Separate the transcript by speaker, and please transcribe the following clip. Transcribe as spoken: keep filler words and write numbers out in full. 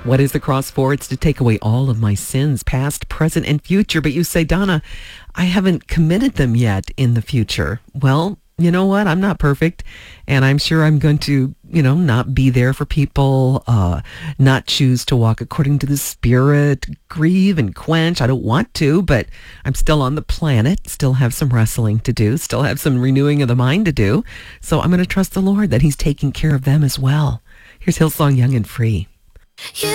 Speaker 1: What is the cross for? It's to take away all of my sins, past, present, and future. But you say, Donna, I haven't committed them yet in the future. Well, you know what? I'm not perfect. And I'm sure I'm going to, you know, not be there for people, uh, not choose to walk according to the Spirit, grieve and quench. I don't want to, but I'm still on the planet, still have some wrestling to do, still have some renewing of the mind to do. So I'm going to trust the Lord that He's taking care of them as well. Here's Hillsong Young and Free.